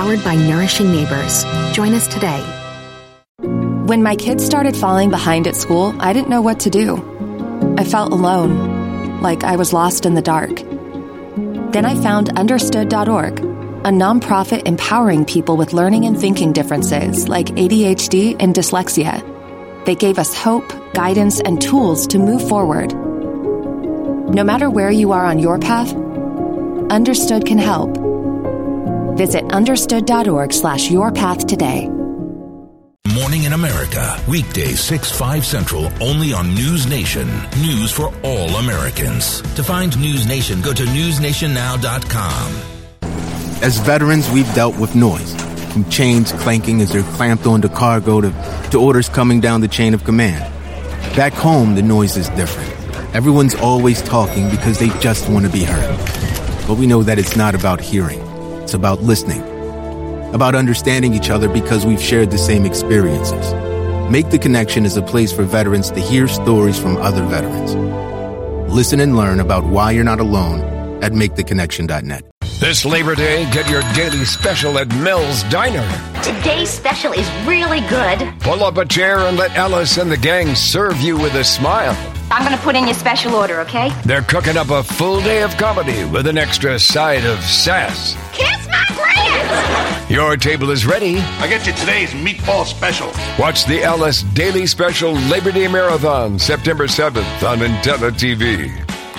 powered by nourishing neighbors. Join us today. When my kids started falling behind at school, I didn't know what to do. I felt alone, like I was lost in the dark. Then I found Understood.org, a nonprofit empowering people with learning and thinking differences like ADHD and dyslexia. They gave us hope, guidance, and tools to move forward. No matter where you are on your path, Understood can help. Visit understood.org/yourpath today. Morning in America, weekdays 6-5 Central, only on News Nation. News for all Americans. To find News Nation, go to newsnationnow.com. As veterans, we've dealt with noise, from chains clanking as they're clamped onto cargo to orders coming down the chain of command. Back home, the noise is different. Everyone's always talking because they just want to be heard. But we know that it's not about hearing. It's about listening. About understanding each other because we've shared the same experiences. Make the Connection is a place for veterans to hear stories from other veterans. Listen and learn about why you're not alone at maketheconnection.net. This Labor Day, get your daily special at Mel's Diner. Today's special is really good. Pull up a chair and let Ellis and the gang serve you with a smile. I'm going to put in your special order, okay? They're cooking up a full day of comedy with an extra side of sass. Kiss my grits! Your table is ready. I get you today's meatball special. Watch the Ellis Daily Special Labor Day Marathon, September 7th on Intella TV.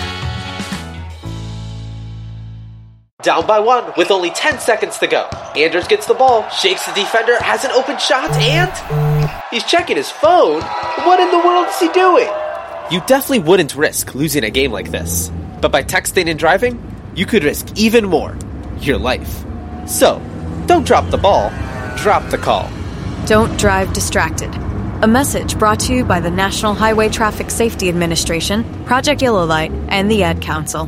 Down by one with only 10 seconds to go. Anders gets the ball, shakes the defender, has an open shot, and he's checking his phone. What in the world is he doing? You definitely wouldn't risk losing a game like this. But by texting and driving, you could risk even more. Your life. So, don't drop the ball, drop the call. Don't drive distracted. A message brought to you by the National Highway Traffic Safety Administration, Project Yellow Light, and the Ad Council.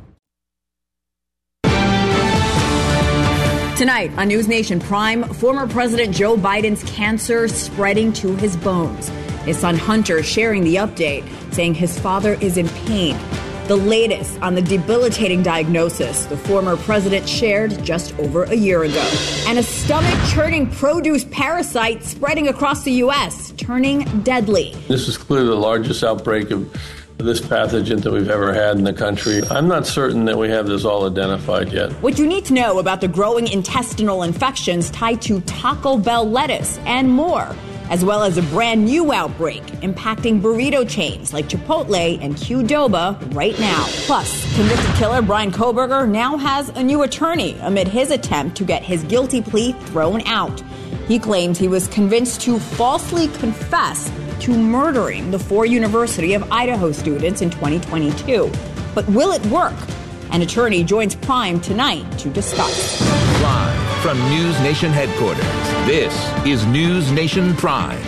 Tonight on News Nation Prime, former President Joe Biden's cancer spreading to his bones. His son Hunter sharing the update, saying his father is in pain. The latest on the debilitating diagnosis the former president shared just over a year ago. And a stomach-churning produce parasite spreading across the U.S., turning deadly. This is clearly the largest outbreak of this pathogen that we've ever had in the country. I'm not certain that we have this all identified yet. What you need to know about the growing intestinal infections tied to Taco Bell lettuce and more, as well as a brand new outbreak impacting burrito chains like Chipotle and Qdoba right now. Plus, convicted killer Bryan Kohberger now has a new attorney amid his attempt to get his guilty plea thrown out. He claims he was convinced to falsely confess to murdering the 4 University of Idaho students in 2022. But will it work? An attorney joins Prime tonight to discuss. Live from News Nation headquarters, this is News Nation Prime.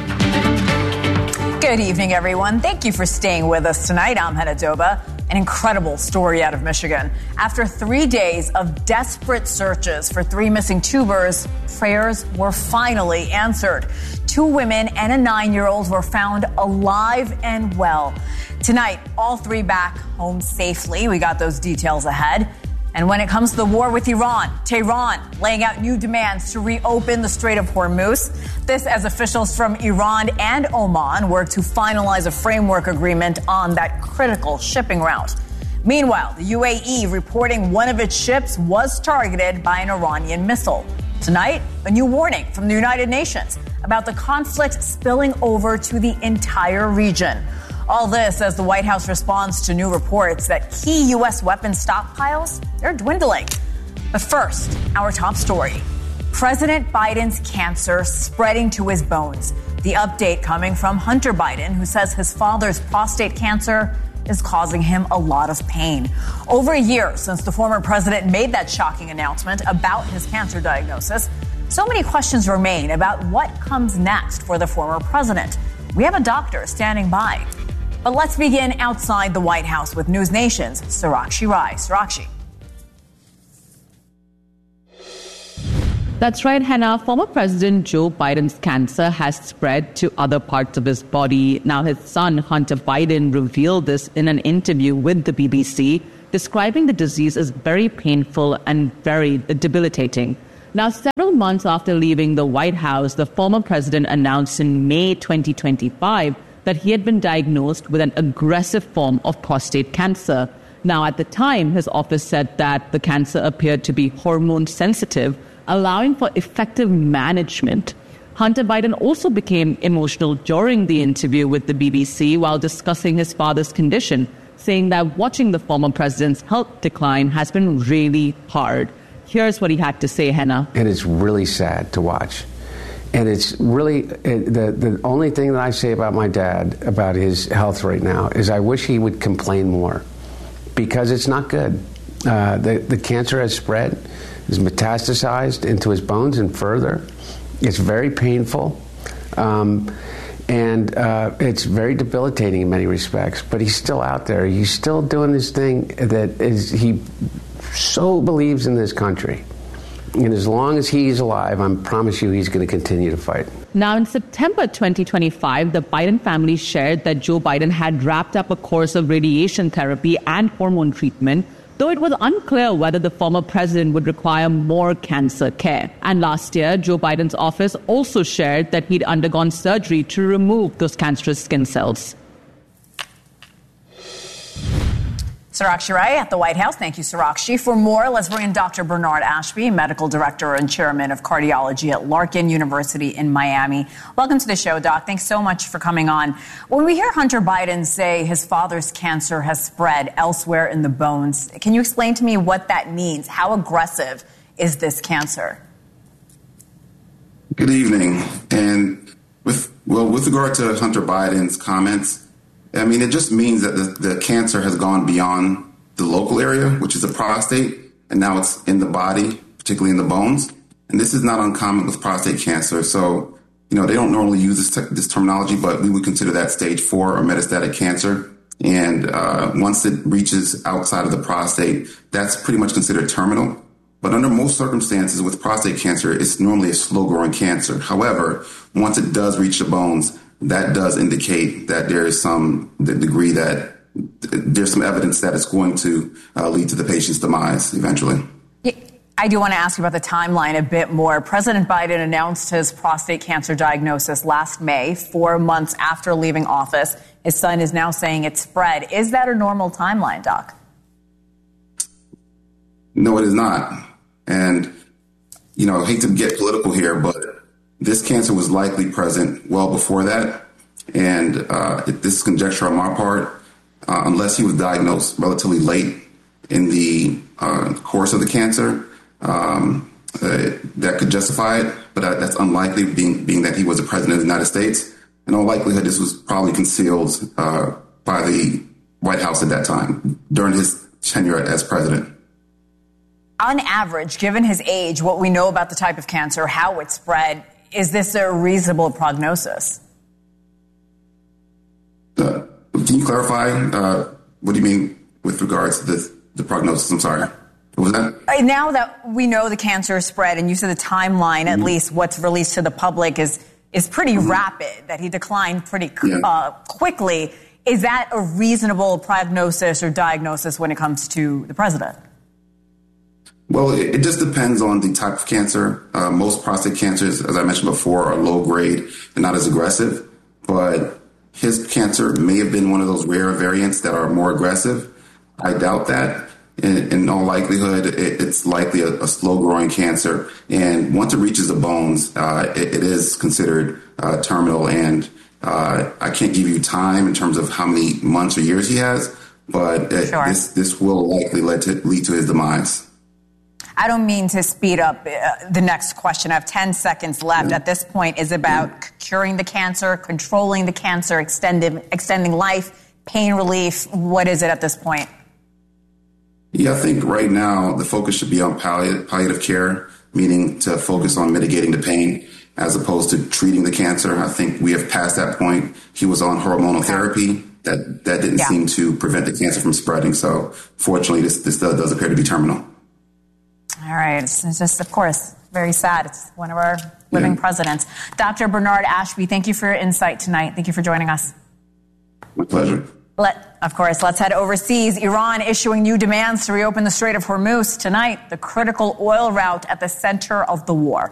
Good evening, everyone. Thank you for staying with us tonight. I'm Hannah Doba. An incredible story out of Michigan. After 3 days of desperate searches for 3 missing tubers, prayers were finally answered. 2 women and a 9-year-old were found alive and well. Tonight, all 3 back home safely. We got those details ahead. And when it comes to the war with Iran, Tehran laying out new demands to reopen the Strait of Hormuz. This as officials from Iran and Oman work to finalize a framework agreement on that critical shipping route. Meanwhile, the UAE reporting one of its ships was targeted by an Iranian missile. Tonight, a new warning from the United Nations about the conflict spilling over to the entire region. All this as the White House responds to new reports that key U.S. weapons stockpiles, they're dwindling. But first, our top story. President Biden's cancer spreading to his bones. The update coming from Hunter Biden, who says his father's prostate cancer is causing him a lot of pain. Over a year since the former president made that shocking announcement about his cancer diagnosis, so many questions remain about what comes next for the former president. We have a doctor standing by. But let's begin outside the White House with News Nation's Sarakshi Rai. Sarakshi. That's right, Hannah. Former President Joe Biden's cancer has spread to other parts of his body. Now, his son, Hunter Biden, revealed this in an interview with the BBC, describing the disease as very painful and very debilitating. Now, several months after leaving the White House, the former president announced in May 2025 that he had been diagnosed with an aggressive form of prostate cancer. Now, at the time, his office said that the cancer appeared to be hormone sensitive, allowing for effective management. Hunter Biden also became emotional during the interview with the BBC while discussing his father's condition, saying that watching the former president's health decline has been really hard. Here's what he had to say, Henna. And it's really sad to watch. And it's really, the only thing that I say about my dad, about his health right now, is I wish he would complain more, because it's not good. The cancer has spread, is metastasized into his bones and further. It's very painful. And it's very debilitating in many respects, but he's still out there. He's still doing this thing that is, he so believes in this country. And as long as he's alive, I promise you he's going to continue to fight. Now, in September 2025, the Biden family shared that Joe Biden had wrapped up a course of radiation therapy and hormone treatment, though it was unclear whether the former president would require more cancer care. And last year, Joe Biden's office also shared that he'd undergone surgery to remove those cancerous skin cells. Sarakshi Rai at the White House. Thank you, Sarakshi. For more, let's bring in Dr. Bernard Ashby, medical director and chairman of cardiology at Larkin University in Miami. Welcome to the show, Doc. Thanks so much for coming on. When we hear Hunter Biden say his father's cancer has spread elsewhere in the bones, can you explain to me what that means? How aggressive is this cancer? Good evening. And with regard to Hunter Biden's comments, I mean, it just means that the cancer has gone beyond the local area, which is the prostate, and now it's in the body, particularly in the bones. And this is not uncommon with prostate cancer. So, they don't normally use this terminology, but we would consider that stage 4 or metastatic cancer. And once it reaches outside of the prostate, that's pretty much considered terminal. But under most circumstances with prostate cancer, it's normally a slow-growing cancer. However, once it does reach the bones, that does indicate that there is the degree that there's some evidence that it's going to lead to the patient's demise eventually. I do want to ask you about the timeline a bit more. President Biden announced his prostate cancer diagnosis last May, 4 months after leaving office. His son is now saying it's spread. Is that a normal timeline, Doc? No, it is not. And, I hate to get political here, but this cancer was likely present well before that, and this is conjecture on my part, unless he was diagnosed relatively late in the course of the cancer, that could justify it, but that's unlikely, being that he was the president of the United States. In all likelihood, this was probably concealed by the White House at that time, during his tenure as president. On average, given his age, what we know about the type of cancer, how it spread, is this a reasonable prognosis? Can you clarify? What do you mean with regards to the prognosis? I'm sorry. What was that? Now that we know the cancer is spread, and you said the timeline, at least what's released to the public, is pretty rapid, that he declined pretty quickly. Is that a reasonable prognosis or diagnosis when it comes to the president? Well, it just depends on the type of cancer. Most prostate cancers, as I mentioned before, are low grade and not as aggressive. But his cancer may have been one of those rare variants that are more aggressive. I doubt that. In all likelihood, it's likely a slow-growing cancer. And once it reaches the bones, it is considered terminal. And I can't give you time in terms of how many months or years he has, but this will likely lead to his demise. I don't mean to speed up the next question. I have 10 seconds left. At this point, is it about curing the cancer, controlling the cancer, extending life, pain relief? What is it at this point? Yeah, I think right now the focus should be on palliative care, meaning to focus on mitigating the pain as opposed to treating the cancer. I think we have passed that point. He was on hormonal therapy. That didn't seem to prevent the cancer from spreading. So fortunately, this does appear to be terminal. All right. It's just, of course, very sad. It's one of our living presidents. Dr. Bernard Ashby, thank you for your insight tonight. Thank you for joining us. My pleasure. Of course, let's head overseas. Iran issuing new demands to reopen the Strait of Hormuz tonight, the critical oil route at the center of the war.